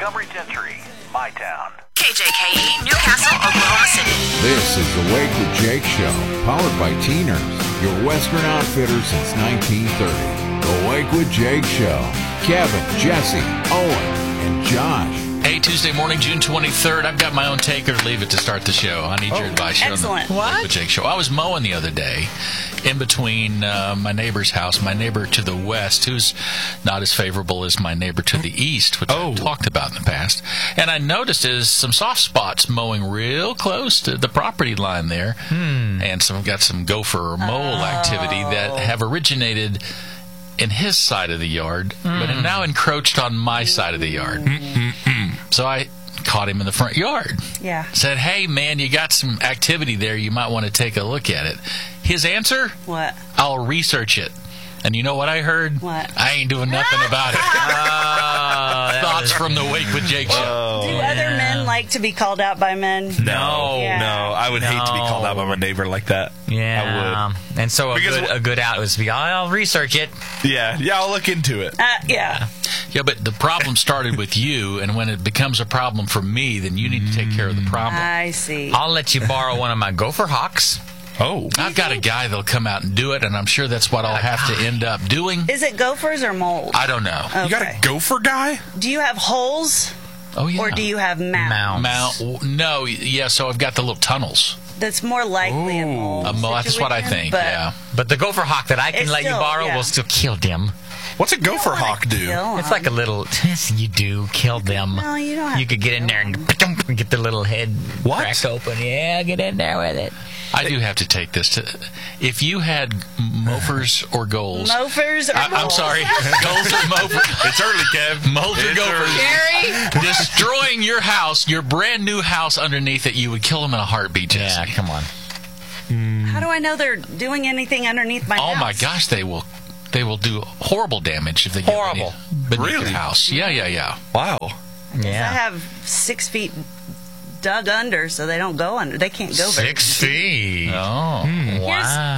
Montgomery Gentry, my town. KJKE, Newcastle, Oklahoma City. This is the Wake with Jake Show, powered by Teeners, your Western outfitter since 1930. The Wake with Jake Show. Kevin, Jesse, Owen, and Josh. Hey, Tuesday morning, June 23rd. I've got my own take or leave it to start the show. I need your advice here excellent. on the Wake with Jake Show. I was mowing the other day in between my neighbor's house, my neighbor to the west, who's not as favorable as my neighbor to the east, which I've talked about in the past. And I noticed is some soft spots mowing real close to the property line there. And got some gopher or mole activity that have originated in his side of the yard, but have now encroached on my side of the yard. So I caught him in the front yard. Yeah. Said, hey, man, you got some activity there. You might want to take a look at it. His answer? What? I'll research it. And you know what I heard? What? I ain't doing nothing about it. Thoughts from the Wake with Jake show. Do other men like to be called out by men? No, Yeah. no. I would hate to be called out by my neighbor like that. Yeah. I would. And so Because a good out was to be, I'll research it. Yeah, I'll look into it. Yeah. Yeah, but the problem started with you, and when it becomes a problem for me, then you need to take care of the problem. I see. I'll let you borrow one of my gopher hawks. Oh. I've got a guy that'll come out and do it, and I'm sure that's what I'll have to end up doing. Is it gophers or moles? I don't know. Okay. You got a gopher guy? Do you have holes Oh, yeah. or do you have mounds? No, yeah, so I've got the little tunnels. That's more likely a mole. That's what I situation, think, but yeah. But the gopher hawk that I can It's let you still- borrow yeah. will still kill them. What's a gopher hawk do? Kill It's 'em. like a little... Yes, you do. Kill them. No, you don't have You could get in there and get the little head cracked open. Yeah, get in there with it. I do have to take this to... If you had mofers or goals... Mofers or I'm moles? sorry. Goals or mofers? It's early, Kev. Moles or It's gophers? early. Destroying your house, your brand new house underneath it, you would kill them in a heartbeat, Jesse. Yeah, come on. How do I know they're doing anything underneath my house? Oh my gosh, they will do horrible damage if they get Horrible. beneath Really? your house. Yeah. Wow. I Yeah. have 6 feet dug under, so they don't go under. They can't go very 6 feet. Oh. Wow.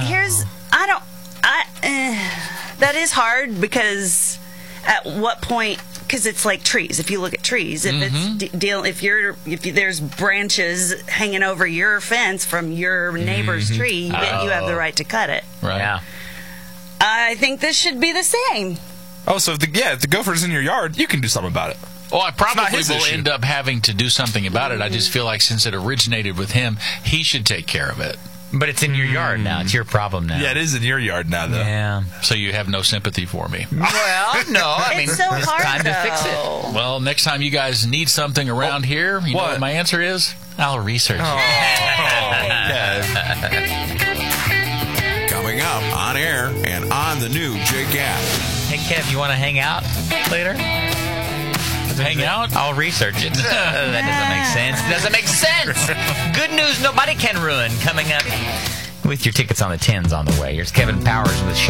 That is hard because at what point? Because it's like trees. If you look at trees, if it's there's branches hanging over your fence from your neighbor's tree, then you have the right to cut it. Right. Yeah. I think this should be the same. Oh, so if the gopher's in your yard, you can do something about it. Well, I not probably his will issue. end up having to do something about it. I just feel like since it originated with him, he should take care of it. But it's in your yard now. It's your problem now. Yeah, it is in your yard now, though. Yeah. So you have no sympathy for me. Well, no. I mean, It's so it's hard time though. to fix it. Well, next time you guys need something around here, you know what? what my answer is? I'll research it. Coming up on air and on the new Jake app. Hey, Kev, you want to hang out later? Hang out? I'll research it. That doesn't make sense. Good news nobody can ruin. Coming up with your tickets on the 10s on the way. Here's Kevin Powers with